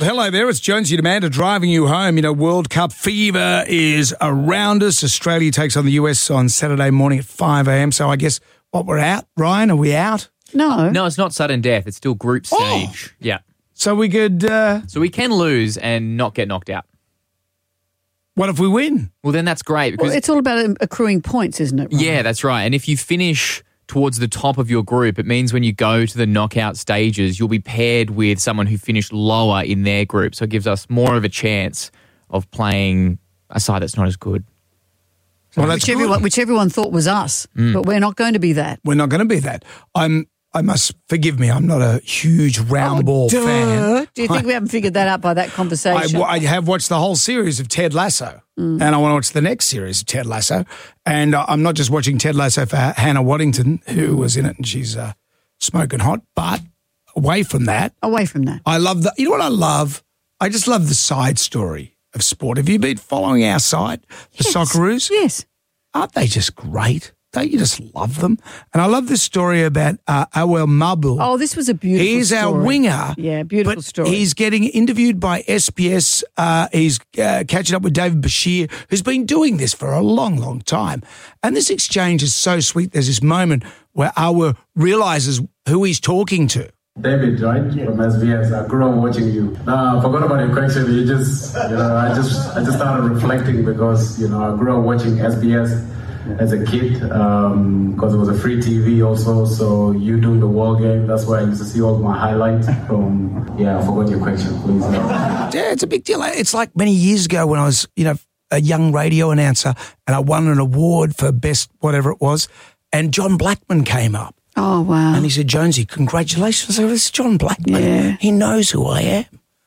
Hello there, it's Jonesy and Amanda driving you home. You know, World Cup fever is around us. Australia takes on the US on Saturday morning at 5 a.m. So I guess, we're out? Ryan, are we out? No. No, it's not sudden death. It's still group stage. Yeah. So we could... So we can lose and not get knocked out. What if we win? Well, then that's great. Because Well, it's all about accruing points, isn't it, Ryan? Yeah, that's right. And if you finish towards the top of your group, it means when you go to the knockout stages, you'll be paired with someone who finished lower in their group. So it gives us more of a chance of playing a side that's not as good. Well, that's Which everyone thought was us, but we're not going to be that. We're not going to be that. I must, forgive me, I'm not a huge round ball fan. Do you think we haven't figured that out by that conversation? I have watched the whole series of Ted Lasso, and I want to watch the next series of Ted Lasso. And I'm not just watching Ted Lasso for Hannah Waddington, who was in it, and she's smoking hot. But away from that, I love you know what I love? I just love the side story of sport. Have you been following our side, the Socceroos? Yes. Aren't they just great? Don't you just love them? And I love this story about Awel Mabul. Oh, this was a beautiful story. He's our winger. Yeah, beautiful story. He's getting interviewed by SBS. He's catching up with David Bashir, who's been doing this for a long, long time. And this exchange is so sweet. There's this moment where Awel realises who he's talking to. David, right? Yeah. From SBS. I grew up watching you. I forgot about your question. I just started reflecting because, I grew up watching SBS as a kid because it was a free TV also. So you doing the World Game, that's why I used to see all my highlights from, I forgot your question, please. Yeah, it's a big deal. It's like many years ago when I was, a young radio announcer and I won an award for best whatever it was, and John Blackman came up. Oh, wow. And he said, Jonesy, congratulations. I said, this is John Blackman. Yeah. He knows who I am.